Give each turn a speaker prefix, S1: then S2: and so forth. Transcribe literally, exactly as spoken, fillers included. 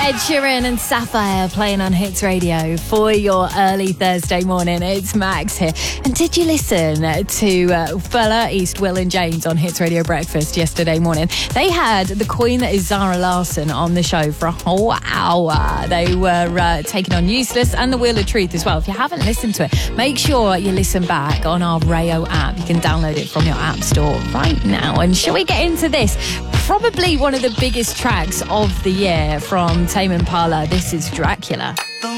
S1: Ed Sheeran and Sapphire playing on Hits Radio for your early Thursday morning. It's Max here. And did you listen to uh, Fella East, Will and James on Hits Radio Breakfast yesterday morning? They had the queen that is Zara Larsson on the show for a whole hour. They were uh, taking on Useless and The Wheel of Truth as well. If you haven't listened to it, make sure you listen back on our Rayo app. You can download it from your app store right now. And shall we get into this? Probably one of the biggest tracks of the year from Tame Impala. This is Dracula.